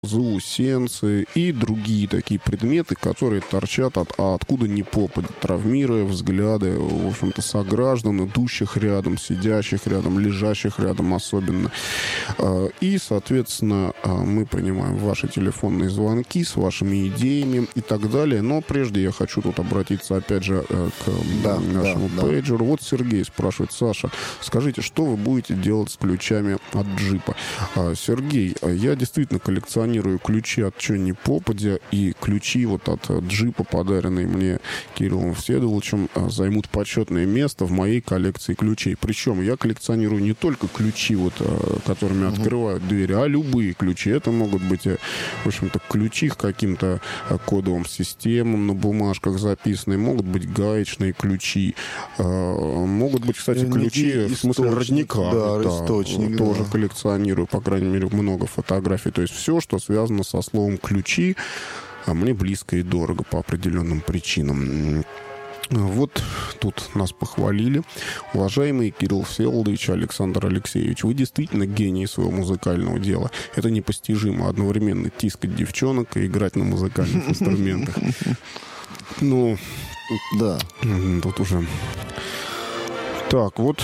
заусенцы и другие такие предметы, которые торчат откуда ни попадя, травмируя взгляды, в общем-то, сограждан, идущих рядом, сидящих рядом, лежащих рядом особенно. И, соответственно, мы принимаем ваши телефонные звонки с вашими идеями и так далее. Но прежде я хочу тут обратиться, опять же, к нашему пейджеру. Вот Сергей спрашивает: Саша, скажите, что вы будете делать с ключами от джипа? Сергей, я действительно коллекционирую ключи от чего ни попадя, и ключи вот от джипа, подаренные мне Кириллом Всеволодовичем, займут почетное место в моей коллекции ключей. Причем я коллекционирую не только ключи, вот, которыми открывают двери, а любые ключи. Это могут быть, в общем-то, ключи к каким-то кодовым системам на бумажках записанные, могут быть гаечные ключи, могут быть, кстати, ключи в смысле родника. Да, источник. Тоже коллекционирую, по крайней мере, много фотографий. То есть все, что связано со словом «ключи», мне близко и дорого по определенным причинам. Вот тут нас похвалили. Уважаемый Кирилл Всеволодович, Александр Алексеевич, вы действительно гений своего музыкального дела. Это непостижимо одновременно тискать девчонок и играть на музыкальных инструментах. Ну, да. Тут уже... Так, вот...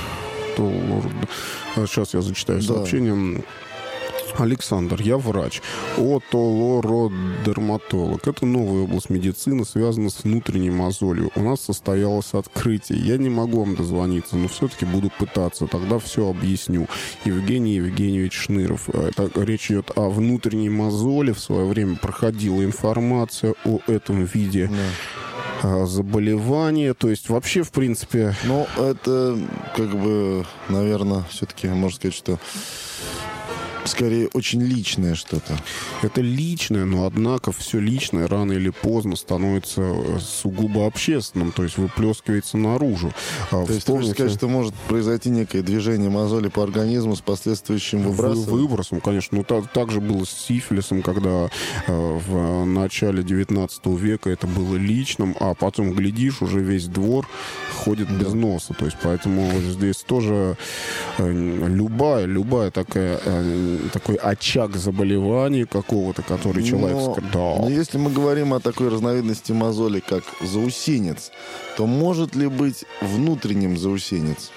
Сейчас я зачитаю сообщение. Александр, я врач, отолородерматолог. Это новая область медицины, связана с внутренней мозолью. У нас состоялось открытие. Я не могу вам дозвониться, но все-таки буду пытаться. Тогда все объясню. Евгений Евгеньевич Шныров. Речь идет о внутренней мозоли. В свое время проходила информация о этом виде заболевания. То есть вообще, в принципе... Ну, это, как бы, наверное, все-таки можно сказать, что скорее очень личное что-то. Это личное, но однако все личное рано или поздно становится сугубо общественным, то есть выплескивается наружу. То есть ты хочешь сказать, что может произойти некое движение мозоли по организму с последующим выбросом, конечно. Ну, так же было с сифилисом, когда в начале 19 века это было личным, а потом, глядишь, уже весь двор ходит без носа. То есть поэтому здесь тоже любая такой очаг заболевания какого-то, который человек... Но если мы говорим о такой разновидности мозоли, как заусенец, то может ли быть внутренним заусенец?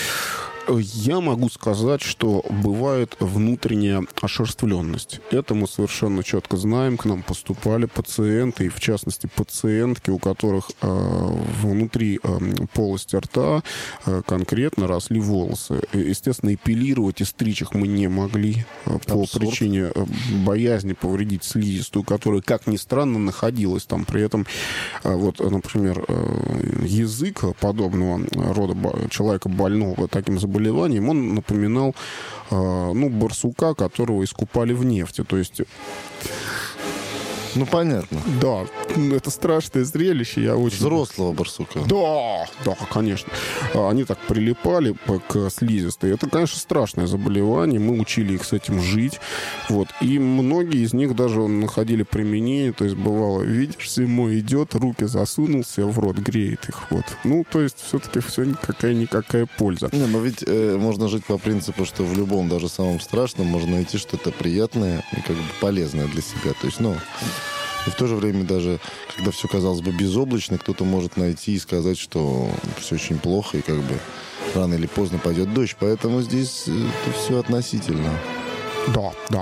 Я могу сказать, что бывает внутренняя ошерствленность. Это мы совершенно четко знаем. К нам поступали пациенты, и в частности пациентки, у которых внутри полости рта конкретно росли волосы. Естественно, эпилировать и стричь их мы не могли по причине боязни повредить слизистую, которая, как ни странно, находилась там. При этом, вот, например, язык подобного рода человека больного таким заболеванием, он напоминал, барсука, которого искупали в нефти. То есть... Ну, понятно. Да, это страшное зрелище. Я очень... Взрослого барсука. Да, конечно. Они так прилипали к слизистой. Это, конечно, страшное заболевание. Мы учили их с этим жить. Вот. И многие из них даже находили применение. То есть, бывало, видишь, зимой идет, руки засунул себе в рот, греет их. Вот. Ну, то есть, все-таки все никакая польза. Не, но ведь можно жить по принципу, что в любом, даже самом страшном, можно найти что-то приятное и как бы полезное для себя. То есть, и в то же время, даже когда все, казалось бы, безоблачно, кто-то может найти и сказать, что все очень плохо, и как бы рано или поздно пойдет дождь. Поэтому здесь это все относительно. Да.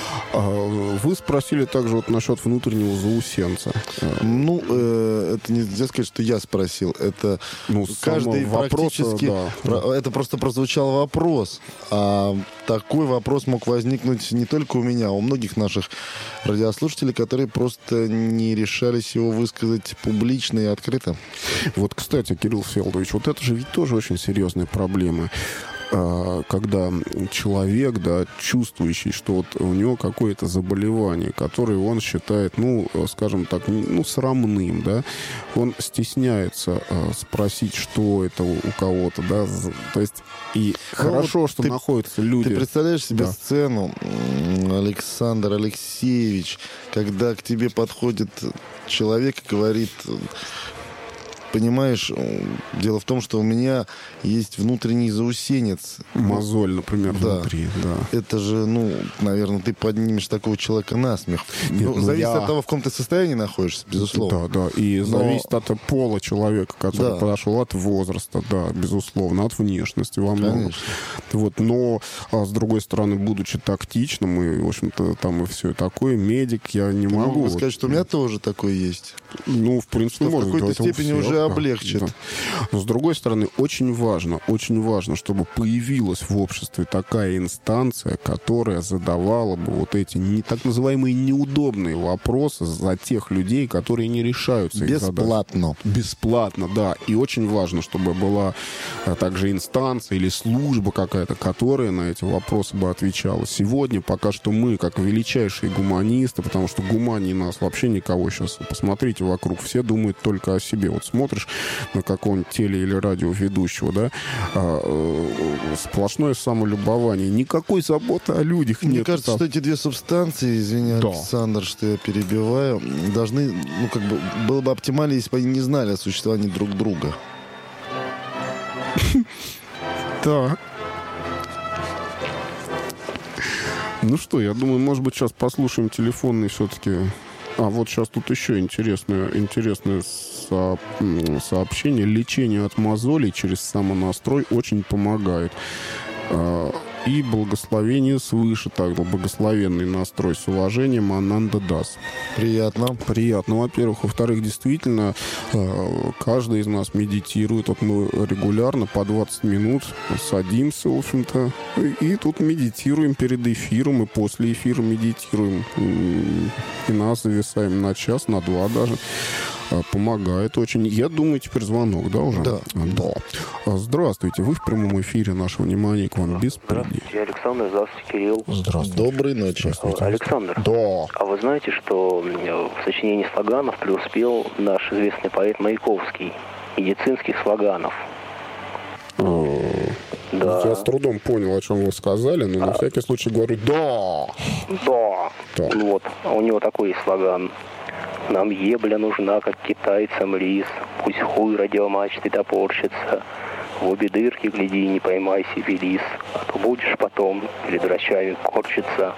Вы спросили также вот насчет внутреннего заусенца. Ну, это нельзя сказать, что я спросил. Это каждый практически... Это просто прозвучал вопрос. А такой вопрос мог возникнуть не только у меня, а у многих наших радиослушателей, которые просто не решались его высказать публично и открыто. Вот, кстати, Кирилл Всеволодович, вот это же ведь тоже очень серьезная проблема. Когда человек, чувствующий, что вот у него какое-то заболевание, которое он считает, скажем так, срамным, он стесняется спросить, что это у кого-то, то есть и хорошо, что находятся люди. Ты представляешь себе сцену, Александр Алексеевич, когда к тебе подходит человек и говорит: понимаешь, дело в том, что у меня есть внутренний заусенец. Мозоль, например, внутри, да. Это же, наверное, ты поднимешь такого человека на смех. Зависит от того, в каком ты состоянии находишься, безусловно. Да. И зависит от пола человека, который подошел, от возраста, да, безусловно, от внешности во многом. Вот, но, с другой стороны, будучи тактичным, и, в общем-то, там и все такое, медик, я не могу... Могу сказать, что у меня тоже такое есть. В принципе, что в какой-то степени уже облегчит. Да. Но, с другой стороны, очень важно, чтобы появилась в обществе такая инстанция, которая задавала бы вот эти так называемые неудобные вопросы за тех людей, которые не решаются их задать. Бесплатно, да. И очень важно, чтобы была также инстанция или служба какая-то, которая на эти вопросы бы отвечала. Сегодня пока что мы, как величайшие гуманисты, потому что гумании нас вообще никого сейчас... Посмотрите вокруг, все думают только о себе. Вот смотришь на какого-нибудь теле- или радиоведущего, да, сплошное самолюбование. Никакой заботы о людях нет. Мне кажется, что эти две субстанции, извини, Александр, что я перебиваю, должны, было бы оптимально, если бы они не знали о существовании друг друга. Так. Ну что, я думаю, может быть, сейчас послушаем телефонный все-таки... вот сейчас тут еще интересное сообщение. Лечение от мозолей через самонастрой очень помогает. И благословение свыше, также благословенный настрой с уважением, Ананда Дас. Приятно. Во-первых. Во-вторых, действительно, каждый из нас медитирует. Вот мы регулярно по 20 минут садимся, в общем-то, и тут медитируем перед эфиром, и после эфира медитируем. И нас зависаем на час, на 2 даже. Помогает очень. Я думаю, теперь звонок, да, уже? Да. Здравствуйте, вы в прямом эфире. Наше внимание к вам без предела. Здравствуйте, Александр, здравствуйте, Кирилл. Здравствуйте. Доброй ночи. Александр, Да. а вы знаете, что в сочинении слоганов преуспел наш известный поэт Маяковский, медицинских слоганов? Да. Я с трудом понял, о чем вы сказали, но на всякий случай говорю «да». Да. Вот, у него такой есть слоган. Нам ебля нужна, как китайцам лис. Пусть хуй радиомачты топорщится. В обе дырки гляди, не поймай сифилис. А то будешь потом перед врачами корчиться.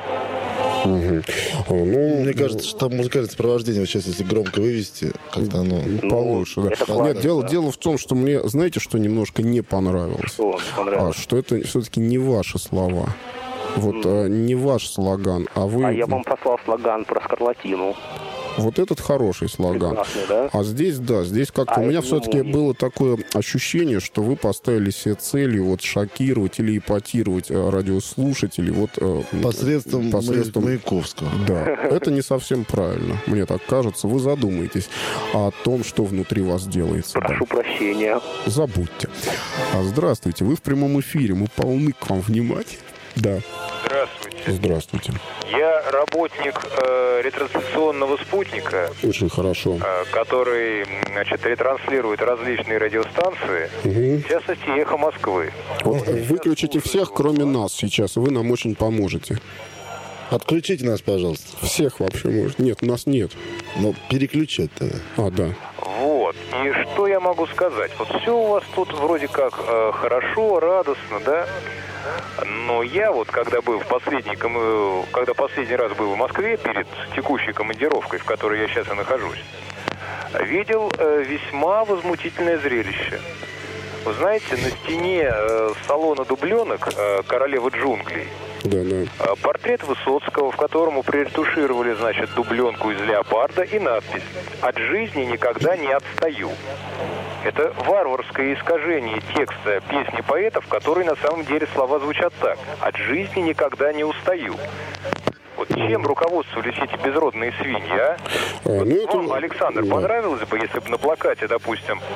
Мне кажется, что там музыкальное сопровождение, вот сейчас, если громко вывести, как-то оно... Получше, да. Нет, дело в том, что мне, знаете, что немножко не понравилось? Что понравилось? Что это все-таки не ваши слова. Вот не ваш слоган, а вы... А я вам послал слоган про скарлатину. Вот этот хороший слоган. Прекрасный, да? А здесь как-то у меня все-таки было такое ощущение, что вы поставили себе целью вот шокировать или эпатировать радиослушателей посредством Маяковского. Да, это не совсем правильно, мне так кажется. Вы задумаетесь о том, что внутри вас делается. Прошу прощения. Забудьте. Здравствуйте, вы в прямом эфире, мы полны к вам внимания. Да. Здравствуйте. Я работник ретрансляционного спутника. Очень хорошо. Который, ретранслирует различные радиостанции, в частности, «Эхо Москвы». Выключите всех, кроме нас сейчас, и вы нам очень поможете. Отключите нас, пожалуйста. Всех вообще может. Нет, нас нет. Но переключать тогда. Да. Вот. И что я могу сказать? Вот все у вас тут вроде как хорошо, радостно, да? Но я вот, когда последний раз был в Москве перед текущей командировкой, в которой я сейчас и нахожусь, видел весьма возмутительное зрелище. Вы знаете, на стене салона дубленок «Королевы джунглей» портрет Высоцкого, в котором приретушировали, дубленку из леопарда и надпись «От жизни никогда не отстаю». Это варварское искажение текста песни поэтов, в которой на самом деле слова звучат так: «От жизни никогда не устаю». Вот чем руководствовались эти безродные свиньи, а? Вам, Александр, понравилось бы, если бы на плакате, допустим,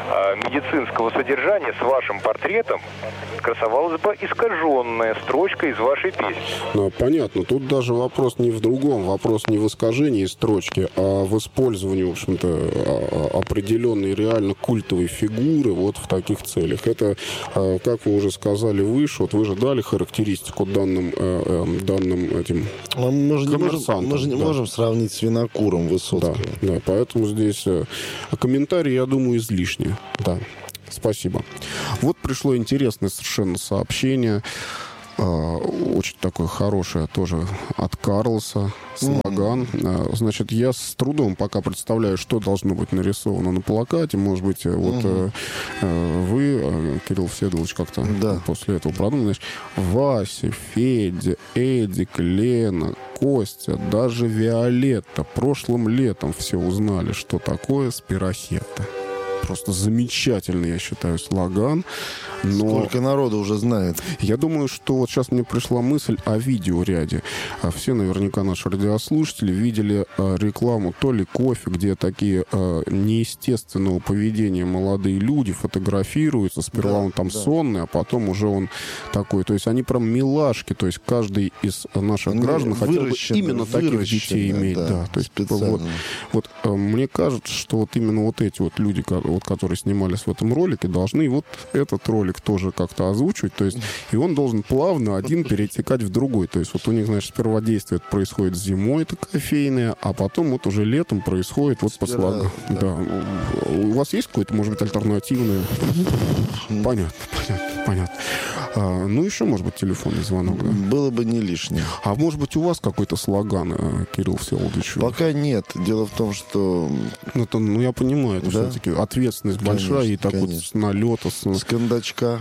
медицинского содержания с вашим портретом красовалась бы искаженная строчка из вашей песни. Ну, понятно. Тут даже вопрос не в другом. Вопрос не в искажении строчки, а в использовании, в общем-то, определенной реально культовой фигуры вот в таких целях. Это, как вы уже сказали выше, вот вы же дали характеристику данным этим мы же коммерсантам. не можем сравнить с Винокуром Высоцкого. Да, поэтому здесь комментарии, я думаю, излишние. Да. Спасибо. Вот пришло интересное совершенно сообщение. Очень такое хорошее тоже от Карлоса. Слоган. Значит, я с трудом пока представляю, что должно быть нарисовано на плакате. Может быть, вот вы, Кирилл Всеволодович, как-то после этого продумали. Вася, Федя, Эдик, Лена, Костя, даже Виолетта прошлым летом все узнали, что такое спирохетта. Просто замечательный, я считаю, слоган. Но сколько народу уже знает. Я думаю, что вот сейчас мне пришла мысль о видеоряде. Все наверняка наши радиослушатели видели рекламу то ли кофе, где такие неестественного поведения молодые люди фотографируются. Сперва он там сонный, а потом уже он такой. То есть они прям милашки. То есть каждый из наших граждан хотел бы именно таких детей иметь. Да, то есть вот мне кажется, что вот именно вот эти вот люди, которые снимались в этом ролике, должны вот этот ролик тоже как-то озвучивать, то есть и он должен плавно один перетекать в другой. То есть вот у них, значит, сперва действие происходит зимой, это кофейное, а потом вот уже летом происходит вот по слогам. Да. У вас есть какое-то, может быть, альтернативное? Понятно. Ну, еще, может быть, телефонный звонок, да? Было бы не лишнее. А может быть, у вас какой-то слоган, Кирилл Всеволодович? Пока нет. Дело в том, что... Ну, я понимаю, это все-таки ответственность большая, и так вот с налета. С кондачка.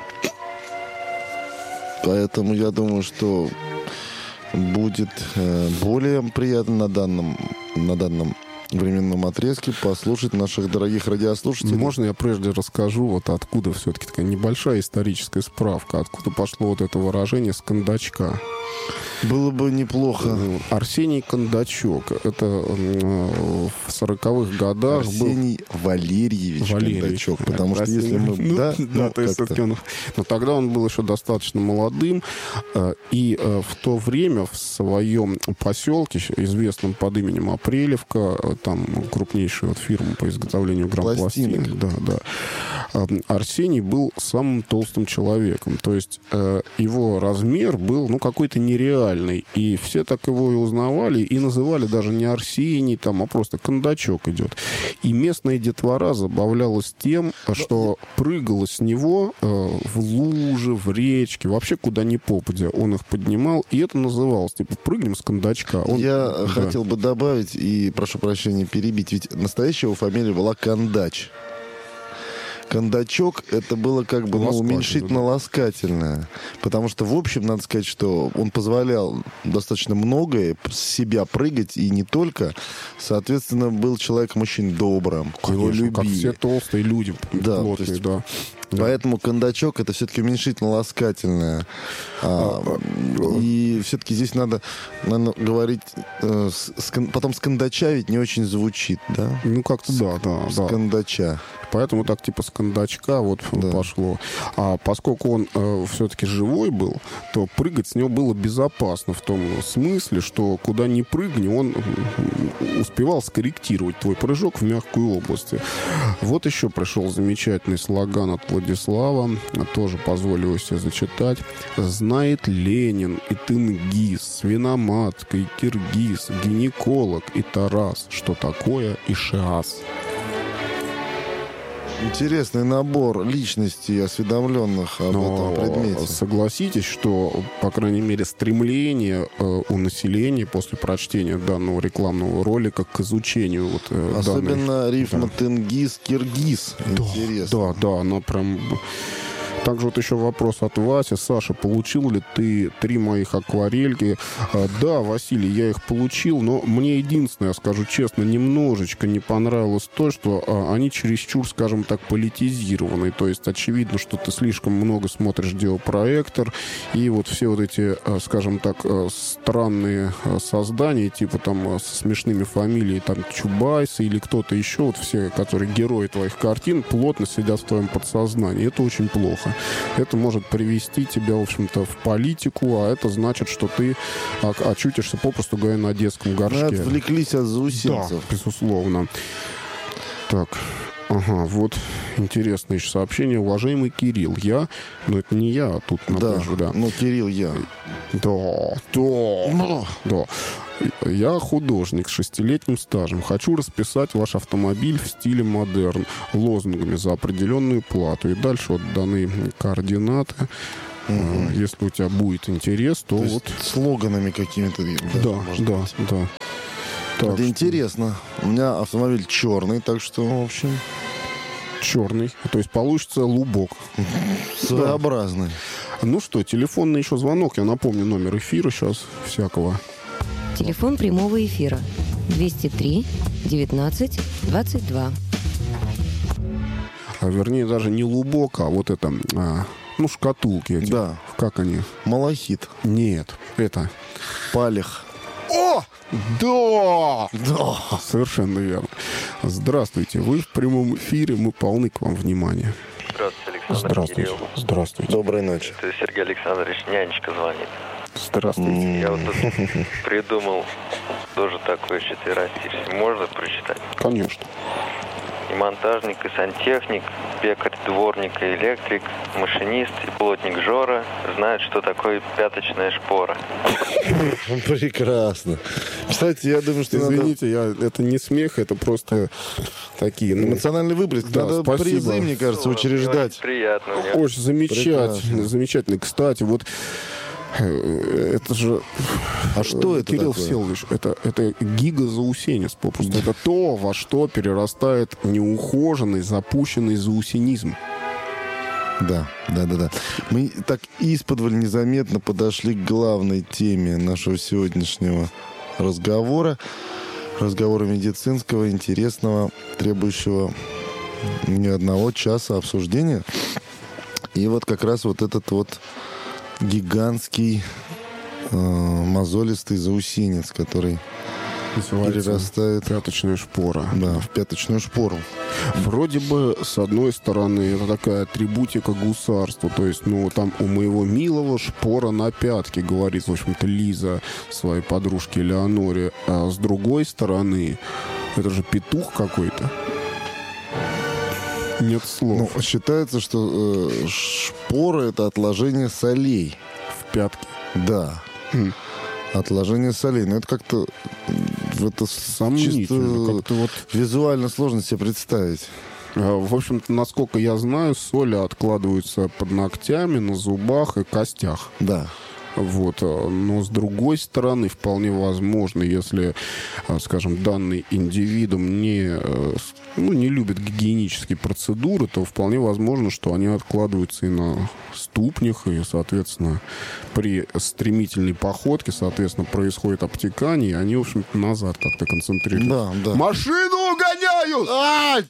Поэтому я думаю, что будет более приятно на данном временном отрезке послушать наших дорогих радиослушателей. Можно я прежде расскажу, вот откуда все-таки такая небольшая историческая справка, откуда пошло вот это выражение «с кондачка». Было бы неплохо. Арсений Кондачок. Это в 40-х годах Арсений Валерьевич Кондачок. Потому что если мы... то есть но тогда он был еще достаточно молодым. И в то время в своем поселке, известном под именем Апрелевка, там крупнейшая вот фирма по изготовлению грампластинок, Арсений был самым толстым человеком. То есть его размер был, какой-то нереальный. И все так его и узнавали, и называли даже не Арсений, а просто Кондачок идет. И местная детвора забавлялась тем, что прыгала с него в лужи, в речки, вообще куда ни попадя. Он их поднимал, и это называлось, прыгнем с Кондачка. Я хотел бы добавить, и прошу прощения перебить, ведь настоящая его фамилия была Кондач. Кондачок это было как бы уменьшительно-ласкательное. Потому что, в общем, надо сказать, что он позволял достаточно многое с себя прыгать, и не только. Соответственно, был человеком очень добрым. Конечно, его любили. Как все толстые люди. Плотные, Поэтому кондачок это все-таки уменьшительно-ласкательное. И все-таки здесь надо говорить... потом скондача ведь не очень звучит, да? Как-то да. Скондача. Поэтому так с кондачка пошло. А поскольку он все-таки живой был, то прыгать с него было безопасно. В том смысле, что куда ни прыгни, он успевал скорректировать твой прыжок в мягкую область. Вот еще пришел замечательный слоган от Владислава. Тоже позволю его себе зачитать. «Знает Ленин и Тенгиз, свиноматка и киргиз, гинеколог и Тарас, что такое ишиас». Интересный набор личностей, осведомленных об этом предмете. Согласитесь, что, по крайней мере, стремление у населения после прочтения данного рекламного ролика к изучению особенно рифма Тенгиз-Киргиз. Интересно. Да, она прям... Также вот еще вопрос от Васи. Саша, получил ли ты 3 моих акварельки? Да, Василий, я их получил, но мне единственное, я скажу честно, немножечко не понравилось то, что они чересчур, скажем так, политизированы. То есть очевидно, что ты слишком много смотришь геопроектор, и вот все вот эти, скажем так, странные создания, типа там со смешными фамилиями, там Чубайса или кто-то еще, вот все, которые герои твоих картин, плотно сидят в твоем подсознании. Это очень плохо. Это может привести тебя, в общем-то, в политику, а это значит, что ты очутишься, попросту говоря, на детском горшке. Мы отвлеклись от заусенцев. Да, безусловно. Так, ага, вот интересное еще сообщение. Уважаемый Кирилл, но это не я, а тут напомню, да. Ну, Кирилл, я. Да. Я художник с 6-летним стажем. Хочу расписать ваш автомобиль в стиле модерн лозунгами за определенную плату. И дальше вот даны координаты. Если у тебя будет интерес, то вот... слоганами какими-то. Да. Так, это интересно. У меня автомобиль черный, так что, в общем... Черный. То есть получится лубок. Своеобразный. Ну что, телефонный еще звонок. Я напомню номер эфира сейчас всякого. Телефон прямого эфира 203 19 22. Вернее, даже не лубок, а вот это... шкатулки эти. Да. Как они? Малахит. Нет, это... Палех. О! Да! Да! Совершенно верно. Здравствуйте. Вы в прямом эфире. Мы полны к вам внимания. Здравствуйте, Александр. Кирилл. Здравствуйте. Доброй ночи. Это Сергей Александрович, нянечка звонит. Здравствуйте. Я вот тут придумал тоже такое четверостишье. Можно прочитать? Конечно. И монтажник, и сантехник, пекарь, дворник и электрик, машинист и плотник Жора знают, что такое пяточная шпора. Прекрасно. Кстати, я думаю, что извините, это не смех, это просто такие... эмоциональный выплеск. Да, надо спасибо. призы, мне кажется, учреждать. Приятно. Очень замечательно. Замечательно. Кстати, вот это же... А что это Кирилл такое? Всеволодович, это гигазаусенец попросту. Это то, во что перерастает неухоженный, запущенный заусенизм. Да. Мы так исподволь незаметно подошли к главной теме нашего сегодняшнего разговора. Разговора медицинского, интересного, требующего не одного часа обсуждения. И вот как раз вот этот вот гигантский мозолистый заусенец, который перерастает... Пяточная шпора. Да, в пяточную шпору. Вроде бы, с одной стороны, это такая атрибутика гусарства. То есть, там у моего милого шпора на пятке, говорит, в общем-то, Лиза своей подружке Леоноре. А с другой стороны, это же петух какой-то. Нет слов. Считается, что шпора — это отложение солей. В пятке. Да. Отложение солей. Но это как-то... Это сомнительно. Как-то вот... визуально сложно себе представить. В общем-то, насколько я знаю, соли откладываются под ногтями, на зубах и костях. Да. Вот. Но с другой стороны, вполне возможно, если, скажем, данный индивидуум не любит гигиенические процедуры, то вполне возможно, что они откладываются и на ступнях, и, соответственно, при стремительной походке, соответственно, происходит обтекание, и они, в общем-то, назад как-то концентрируются. Да. Машину угоняют! Ай!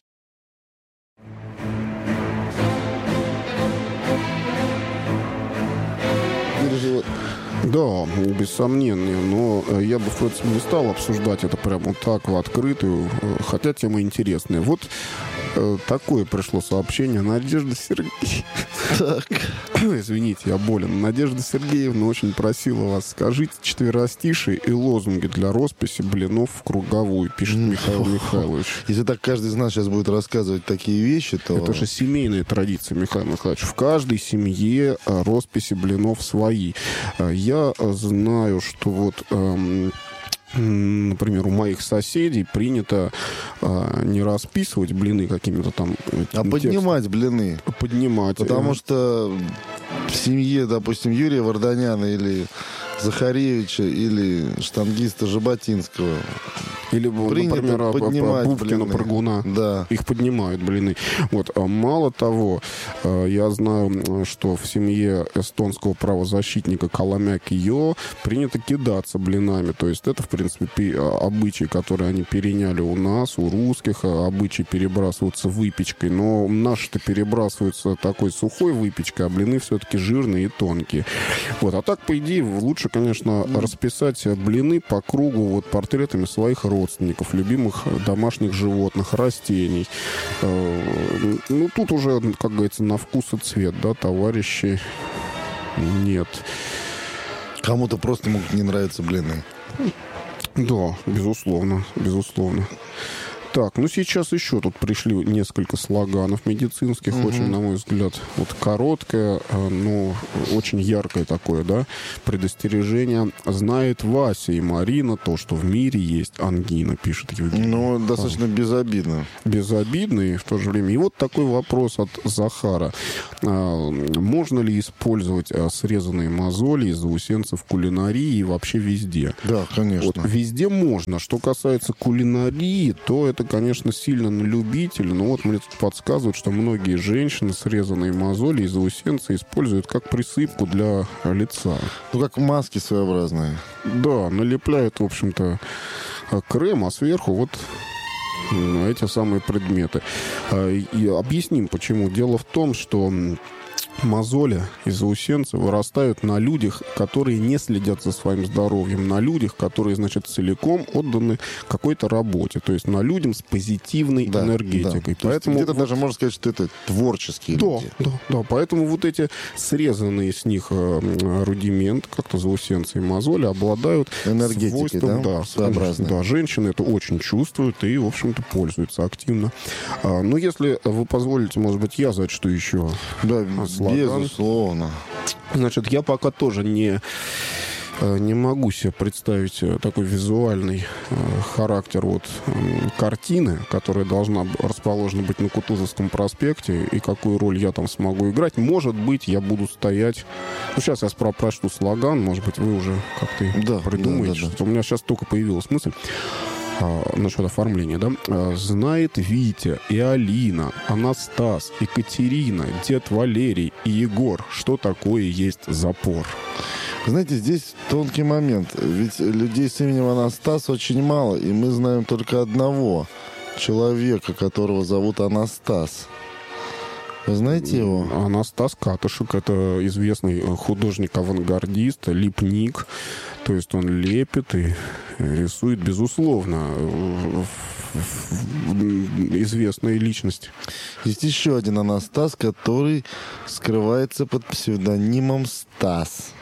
Да, без сомнения, но я бы, в принципе, не стал обсуждать это прямо вот так в открытую, хотя тема интересная. Вот такое пришло сообщение. Надежда Сергеевна... Извините, я болен. Надежда Сергеевна очень просила вас, скажите четверостишие и лозунги для росписи блинов в круговую, пишет Михаил Михайлович. Если так каждый из нас сейчас будет рассказывать такие вещи, то... Это же семейная традиция, Михаил Михайлович. В каждой семье росписи блинов свои. Я знаю, что вот... например, у моих соседей принято не расписывать блины какими-то там... А поднимать блины. Поднимать. Потому что в семье, допустим, Юрия Варданяна или Захаревича или штангиста Жаботинского Или, например, Пупкина, Прыгуна. Да. Их поднимают блины. Вот. Мало того, я знаю, что в семье эстонского правозащитника Каламя Кио принято кидаться блинами. То есть это, в принципе, обычай, который они переняли у нас, у русских. Обычай перебрасываются выпечкой. Но наши-то перебрасываются такой сухой выпечкой, а блины все-таки жирные и тонкие. Вот. А так, по идее, лучше, конечно, расписать блины по кругу вот портретами своих родственников, любимых домашних животных, растений. Ну, тут уже, как говорится, на вкус и цвет, да, товарищи, нет. Кому-то просто могут не нравиться блины. Да, безусловно, безусловно. Так, ну сейчас еще тут пришли несколько слоганов медицинских, очень, на мой взгляд, вот короткое, но очень яркое такое, да, предостережение. Знает Вася и Марина то, что в мире есть ангина, пишет Евгений. Ну, достаточно безобидно. Безобидно и в то же время. И вот такой вопрос от Захара. Можно ли использовать срезанные мозоли из заусенцев в кулинарии и вообще везде? Да, конечно. Вот, везде можно. Что касается кулинарии, то это, конечно, сильно на любителя, но вот мне тут подсказывают, что многие женщины срезанные мозоли и заусенцы используют как присыпку для лица. Ну, как маски своеобразные. Да, налепляют, в общем-то, крем, а сверху вот эти самые предметы. И объясним, почему. Дело в том, что мозоли и заусенцы вырастают на людях, которые не следят за своим здоровьем, на людях, которые, значит, целиком отданы какой-то работе, то есть на людям с позитивной энергетикой. Да. Поэтому где-то даже можно сказать, что это творческие люди. Да. Поэтому вот эти срезанные с них рудименты, как-то заусенцы и мозоли, обладают энергетикой, свойством, своеобразной. Да, женщины это очень чувствуют и, в общем-то, пользуются активно. Но если вы позволите, может быть, я зачту еще. Да, безусловно. Значит, я пока тоже не могу себе представить такой визуальный характер вот картины, которая должна расположена быть на Кутузовском проспекте, и какую роль я там смогу играть. Может быть, я буду стоять... Ну, сейчас я прочту слоган, может быть, вы уже как-то придумаете. Да. У меня сейчас только появилась мысль. Насчет оформления, да? Знает Витя и Алина, Анастас, Екатерина, дед Валерий и Егор, что такое есть запор. Знаете, здесь тонкий момент. Ведь людей с именем Анастас очень мало, и мы знаем только одного человека, которого зовут Анастас. Вы знаете его? Анастас Катышек. Это известный художник-авангардист, лепник. То есть он лепит и рисует, безусловно, известная личность. Есть еще один Анастас, который скрывается под псевдонимом Стас.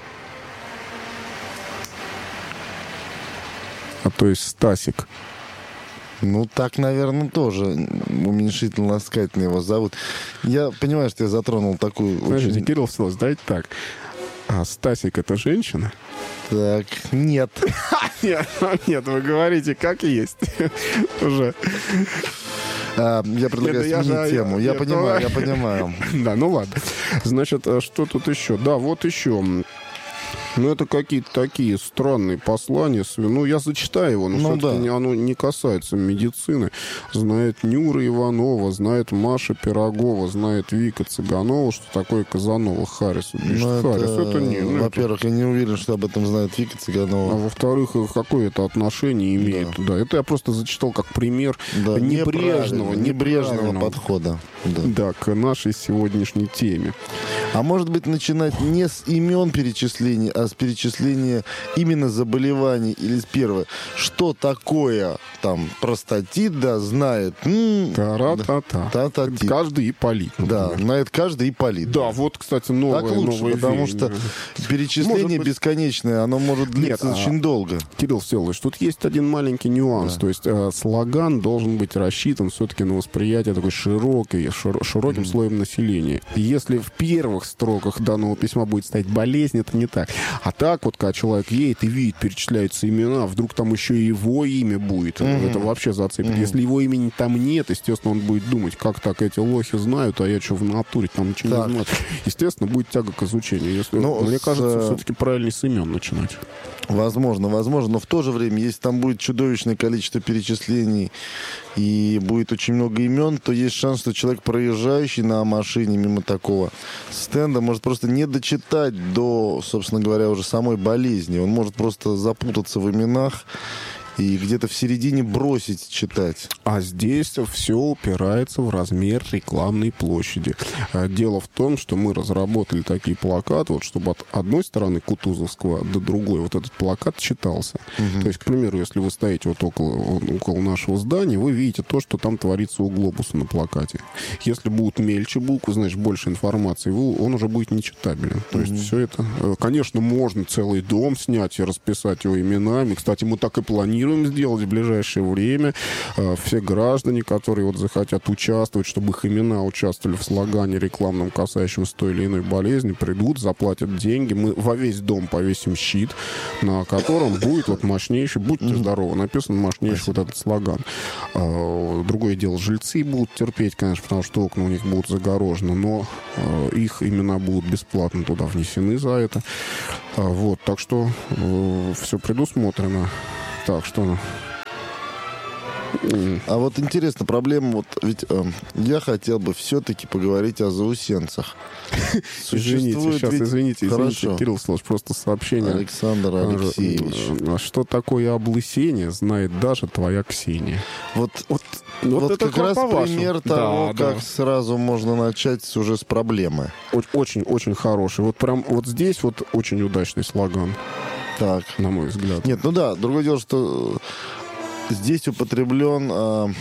То есть Стасик. Ну, так, наверное, тоже уменьшительно-ласкательно его зовут. Я понимаю, что я затронул такую... Подождите, Кирилл Всеволодович, давайте так. А Стасик — это женщина? Так, нет. Нет, вы говорите, как есть. Уже. Я предлагаю сменить тему. Я понимаю. Да, ну ладно. Значит, что тут еще? Да, вот еще... Ну, это какие-то такие странные послания. Ну, я зачитаю его, но все-таки оно не касается медицины. Знает Нюра Иванова, знает Маша Пирогова, знает Вика Цыганова, что такое Казанова. Харрис пишет. Харрис, это не... Во-первых, я не уверен, что об этом знает Вика Цыганова. А во-вторых, какое это отношение имеет? Да, это я просто зачитал как пример небрежного подхода. Да, к нашей сегодняшней теме. А может быть, начинать не с имен перечислений, а с перечисления именно заболеваний. Или первое, что такое там простатит, знает. Каждый Ипполит. Да, знает каждый Ипполит. Да, вот, кстати, новое. Так лучше, потому что перечисление бесконечное, оно может длиться очень долго. Кирилл Всеволодович, тут есть один маленький нюанс. То есть слоган должен быть рассчитан все-таки на восприятие такой широким слоем населения. Если в первых строках данного письма будет стоять болезнь, это не так. А так вот, когда человек едет и видит, перечисляются имена, вдруг там еще и его имя будет. это вообще зацепит. Если его имени там нет, естественно, он будет думать, как так эти лохи знают, а я что в натуре там ничего не знаю. Естественно, будет тяга к изучению. Если, мне кажется, все-таки правильно с имен начинать. Возможно, но в то же время, если там будет чудовищное количество перечислений и будет очень много имен, то есть шанс, что человек, проезжающий на машине мимо такого стенда, может просто не дочитать до, собственно говоря, уже самой болезни. Он может просто запутаться в именах и где-то в середине бросить читать. А здесь все упирается в размер рекламной площади. Дело в том, что мы разработали такие плакаты, вот, чтобы от одной стороны Кутузовского до другой вот этот плакат читался. То есть, к примеру, если вы стоите вот около нашего здания, вы видите то, что там творится у глобуса на плакате. Если будут мельче буквы, значит, больше информации, он уже будет нечитабелен. То есть все это... Конечно, можно целый дом снять и расписать его именами. Кстати, мы так и планируем сделать в ближайшее время. Все граждане, которые вот захотят участвовать, чтобы их имена участвовали в слогане рекламном, касающемся той или иной болезни, придут, заплатят деньги. Мы во весь дом повесим щит, на котором будет вот мощнейший, будьте здоровы, написан мощнейший вот этот слоган. Другое дело, жильцы будут терпеть, конечно, потому что окна у них будут загорожены, но их имена будут бесплатно туда внесены за это. Вот, так что все предусмотрено. Так, что... А вот интересно, проблема, вот ведь я хотел бы все-таки поговорить о заусенцах. Извините, Кирилл Слож, просто сообщение. Александр Алексеевич. Что такое облысение, знает даже твоя Ксения. Вот это как раз пример того, как сразу можно начать уже с проблемы. Очень хороший. Вот прям вот здесь вот очень удачный слоган. Так. На мой взгляд. Нет, ну да, другое дело, что здесь употреблено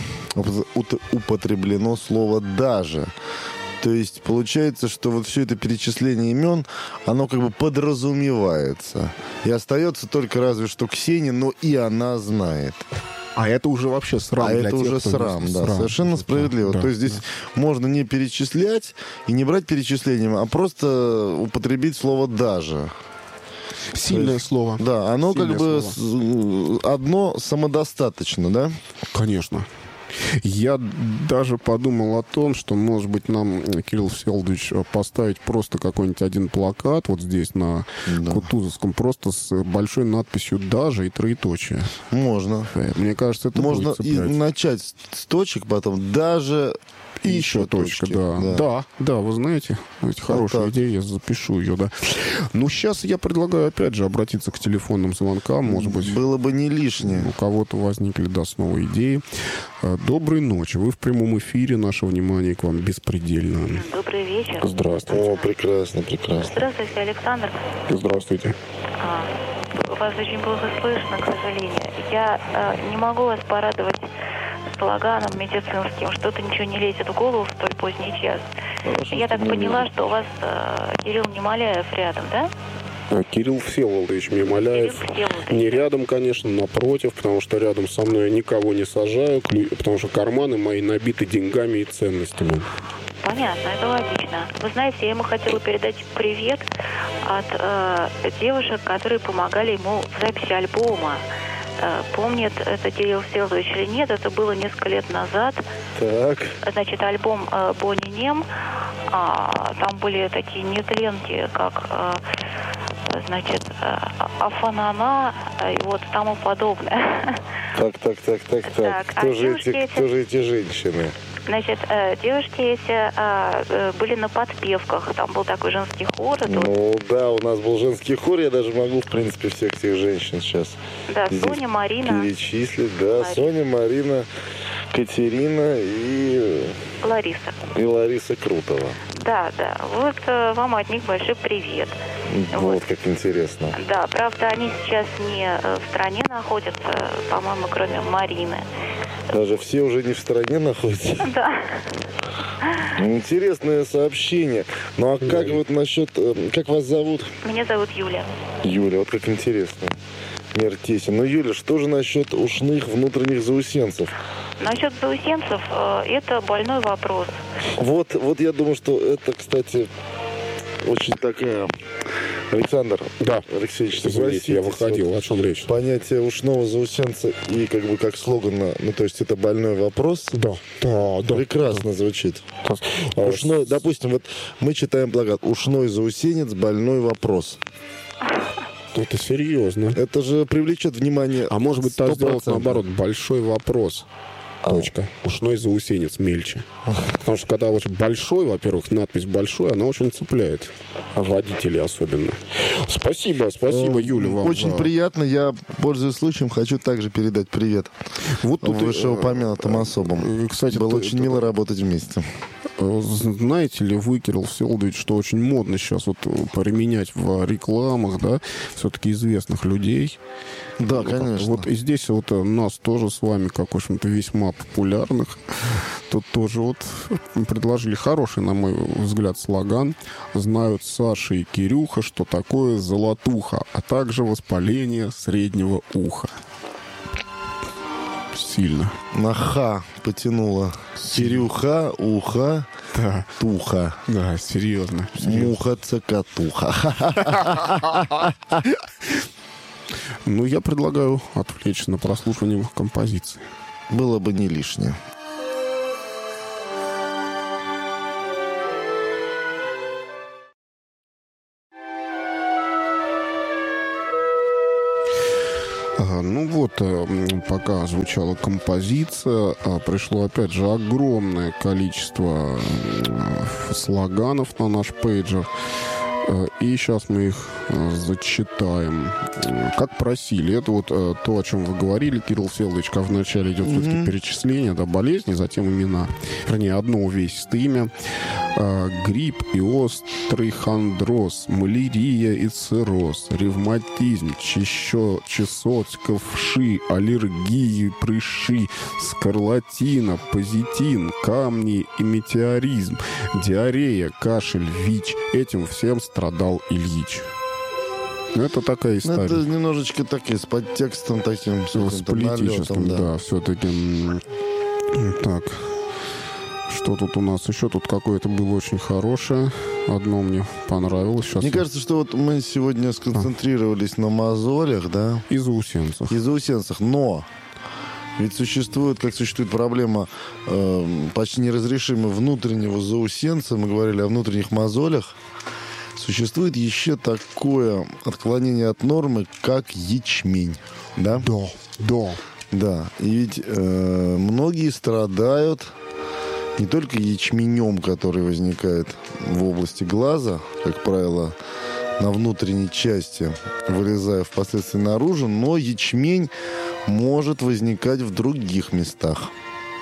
слово «даже». То есть получается, что вот все это перечисление имен, оно как бы подразумевается. И остается только разве что Ксения, но и она знает. А это уже вообще срам. Это уже срам, да, совершенно справедливо. Да, то есть здесь можно не перечислять и не брать перечислением, а просто употребить слово «даже». Сильное слово. Да, оно сильное как бы одно самодостаточно, да? Конечно. Я даже подумал о том, что, может быть, нам, Кирилл Всеволодович, поставить просто какой-нибудь один плакат вот здесь на Кутузовском, просто с большой надписью «даже» и троеточие. Можно. Мне кажется, это можно и начать с точек, потом «даже». И еще точка, да, вы знаете, хорошая идея, я запишу ее, да. Ну, сейчас я предлагаю, опять же, обратиться к телефонным звонкам, может быть. Было бы не лишнее. У кого-то возникли, снова идеи. Доброй ночи, вы в прямом эфире, наше внимание к вам беспредельно. Добрый вечер. Здравствуйте. О, прекрасно. Здравствуйте, Александр. Здравствуйте. Вас очень плохо слышно, к сожалению. Я не могу вас порадовать слоганом медицинским, что-то ничего не лезет в голову в столь поздний час. Я так поняла, что у вас Кирилл Немоляев рядом, да? Кирилл Всеволодович Немоляев. Не рядом, конечно, напротив, потому что рядом со мной я никого не сажаю, потому что карманы мои набиты деньгами и ценностями. Понятно, это логично. Вы знаете, я ему хотела передать привет от девушек, которые помогали ему в записи альбома. Помнит это Кирилл Всеволодович или нет, это было несколько лет назад. Так. Значит, альбом «Бонни Нем», там были такие нетленки, как, значит, «Афанана» и вот тому подобное. Так. Кто же эти женщины? Значит, девушки эти были на подпевках. Там был такой женский хор. Ну да, у нас был женский хор. Я даже могу, в принципе, всех этих женщин сейчас Соня, Марина. перечислить. Да, Соня, Марина, Катерина и... Лариса Крутова. Да. Вот вам от них большой привет. Вот как интересно. Да, правда, они сейчас не в стране находятся, по-моему, кроме Марины. Даже все уже не в стране находятся? Да. Интересное сообщение. Ну а как вот насчет... Как вас зовут? Меня зовут Юля. Юля, вот как интересно. Мир тесен. Ну, Юля, что же насчет ушных внутренних заусенцев? Насчет заусенцев, это больной вопрос. Вот я думаю, что это, кстати, очень такая Александр, Да. Алексеевич, Извините, я выходил. О чем речь? Понятие ушного заусенца и как слогана, то есть это больной вопрос. Да. Прекрасно звучит. Ушной, допустим, вот мы читаем плакат «Ушной заусенец, больной вопрос». Это серьезно. Это же привлечет внимание. А может быть, так 100%. сделать наоборот, большой вопрос. Точка. Ушной заусенец мельче. Потому что когда очень большой, во-первых, надпись большой, она очень цепляет. А водителей особенно. Спасибо, Юля, вам. Очень приятно. Я, пользуясь случаем, хочу также передать привет Вот тут вышеупомянутым особам. Кстати, было очень мило работать вместе. Знаете ли вы, Кирилл Всеволодович, что очень модно сейчас вот применять в рекламах, да, все-таки известных людей. Да, конечно. Вот и здесь вот нас тоже с вами, как, в общем-то, весьма популярных, тут тоже вот предложили хороший, на мой взгляд, слоган. Знают Саша и Кирюха, что такое золотуха, а также воспаление среднего уха. Сильно. На ха потянула. Кирюха, уха, Да. туха. Да, серьезно. Муха, цокотуха. Ну, я предлагаю отвлечься на прослушивание композиции. Было бы не лишнее. Ну вот, пока звучала композиция, пришло опять же огромное количество слоганов на наш пейджер. И сейчас мы их зачитаем. Как просили. Это вот то, о чем вы говорили, Кирилл Всеволодович, когда вначале идет все-таки перечисление, да, болезни, затем имена. Вернее, одно увесистое имя. Грипп и острый хондроз, малярия и цирроз, ревматизм, чесотка, вши, аллергии, прыщи, скарлатина, позитин, камни и метеоризм, диарея, кашель, ВИЧ. Этим всем страдал Ильич. Это такая история. Это немножечко такие, с подтекстом таким. С политическим, да, все-таки. Так. Что тут у нас еще? Тут какое-то было очень хорошее. Одно мне понравилось. Сейчас мне кажется, что вот мы сегодня сконцентрировались на мозолях, да? И заусенцах. И заусенцах. Но ведь существует проблема почти неразрешимая внутреннего заусенца. Мы говорили о внутренних мозолях. Существует еще такое отклонение от нормы, как ячмень. Да? Да. И ведь многие страдают не только ячменем, который возникает в области глаза, как правило, на внутренней части, вылезая впоследствии наружу, но ячмень может возникать в других местах.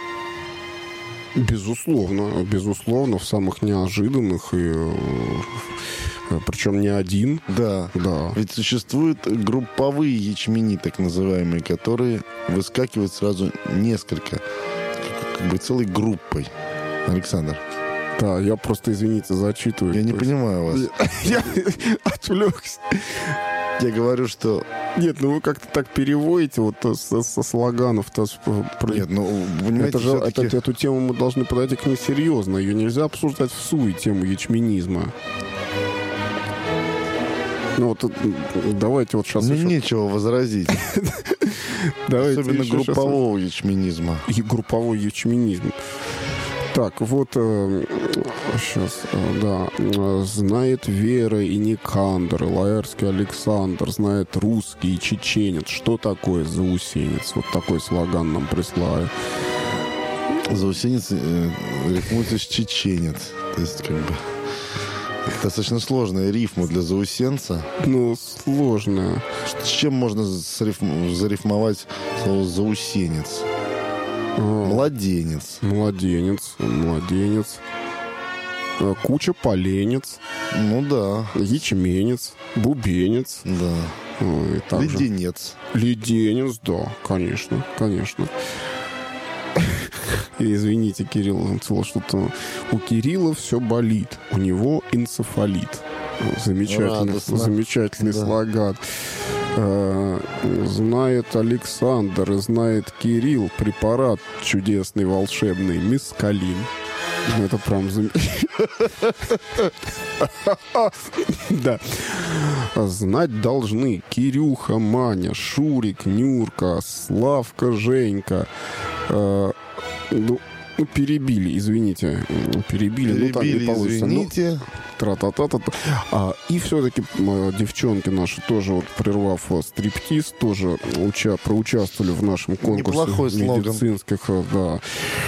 Безусловно, в самых неожиданных, и причем не один. Да. Ведь существуют групповые ячмени, так называемые, которые выскакивают сразу несколько, как бы целой группой. Александр. Да, я просто, извините, зачитываю. Я не понимаю вас. Я отвлекся. Я говорю, что... Нет, ну вы как-то так переводите вот со слоганов-то. Нет, ну, понимаете, эту тему мы должны подойти к ней серьезно. Ее нельзя обсуждать в суе, тему ячменизма. Ну вот давайте вот сейчас... Мне нечего возразить. Особенно группового ячменизма. И групповой ячменизм. Так, вот сейчас, да, знает Вера и Никандр, Лаэрский Александр, знает русский и чеченец. Что такое заусенец? Вот такой слоган нам прислали. Заусенец рифмуется с чеченец. То есть, как бы, достаточно сложная рифма для заусенца. Ну, сложная. С чем можно зарифмовать слово заусенец? Младенец. Куча поленец. Ну да. Ячменец. Бубенец. Да. Леденец. Леденец, да, конечно. И извините, Кирилл, что-то у Кирилла все болит. У него энцефалит. Замечательный слоган. Знает Александр, знает Кирилл препарат чудесный, волшебный, мискалин. Это прям... Да. Знать должны Кирюха, Маня, Шурик, Нюрка, Славка, Женька. Перебили, извините. Перебили, ну так не получится. Извините. Тра-та-та-та. И все-таки девчонки наши тоже, вот, прервав стриптиз, тоже проучаствовали в нашем конкурсе. Неплохой слоган. Медицинских, да.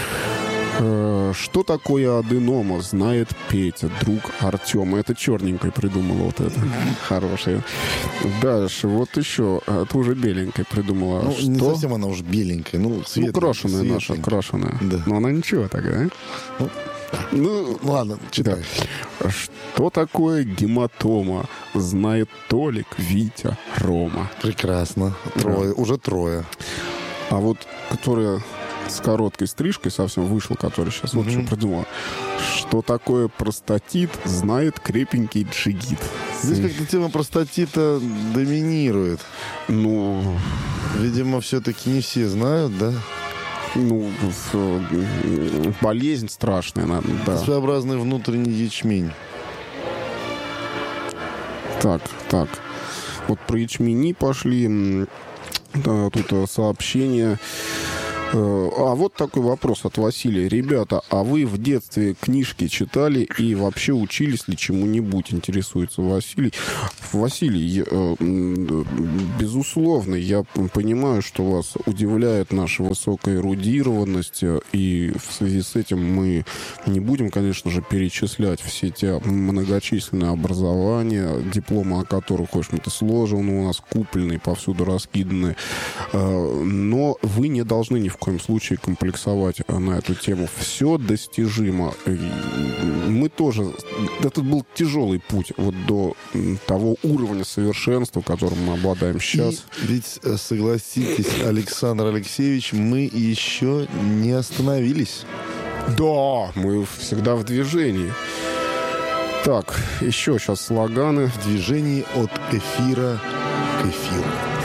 Что такое аденома, знает Петя, друг Артема. Это черненькой придумала вот это. Хорошая. Дальше, вот еще. Это уже беленькой придумала. Ну, что? не совсем она уж беленькая. Ну, крашеная наша, крашеная. Да. Но она ничего такая, Ну, ладно, читай. Да. Что такое гематома, знает Толик, Витя, Рома. Прекрасно. Трое. Уже трое. А вот, которая... с короткой стрижкой совсем вышел, который сейчас вот что придумал. Что такое простатит, знает крепенький джигит. Здесь как-то тема простатита доминирует. Ну... Видимо, все-таки не все знают, да? Ну, болезнь страшная, наверное, да. Своеобразный внутренний ячмень. Так. Вот про ячмени пошли. Да, тут сообщение. А вот такой вопрос от Василия. Ребята, а вы в детстве книжки читали и вообще учились ли чему-нибудь? Интересуется Василий. Василий, безусловно, я понимаю, что вас удивляет наша высокая эрудированность, и в связи с этим мы не будем, конечно же, перечислять все те многочисленные образования, дипломы о которых, в общем-то, сложены у нас, купленные, повсюду раскиданы. Но вы не должны ни в коем случае комплексовать на эту тему. Все достижимо. Мы тоже... Это был тяжелый путь вот до того уровня совершенства, которым мы обладаем сейчас. И ведь, согласитесь, Александр Алексеевич, мы еще не остановились. Да, мы всегда в движении. Так, еще сейчас слоганы. В движении от эфира к эфиру.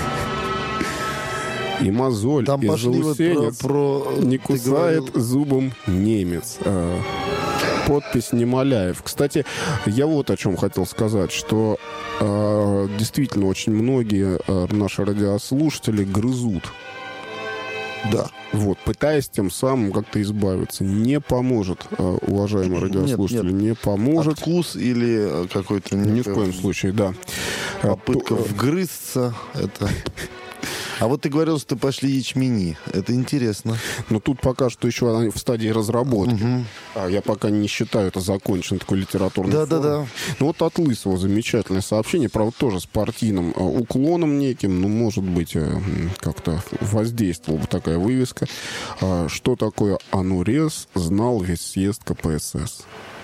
И мозоль, там и пошли заусенец вот не кусает зубом немец. Подпись Немоляев. Кстати, я вот о чем хотел сказать, что действительно очень многие наши радиослушатели грызут. Да. Вот, пытаясь тем самым как-то избавиться. Не поможет, уважаемые радиослушатели, нет. не поможет. Откус или какой-то... Ни в коем случае, да. Попытка вгрызться, это... А вот ты говорил, что пошли ячмени. Это интересно. Но тут пока что еще они в стадии разработки. Я пока не считаю это законченной такой литературной формой. Да. Ну вот от Лысого замечательное сообщение, правда, тоже с партийным уклоном неким, ну, может быть, как-то воздействовала бы такая вывеска. Что такое анурез, знал весь съезд КПСС.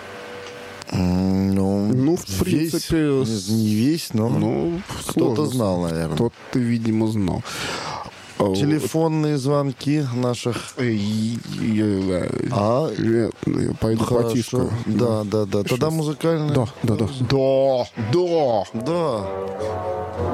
Ну, в принципе... Не весь, но кто-то сложно. знал, наверное. Кто-то, видимо, знал. Телефонные звонки наших... Я пойду потискаю. Да. Тогда музыкальные. Да. Да.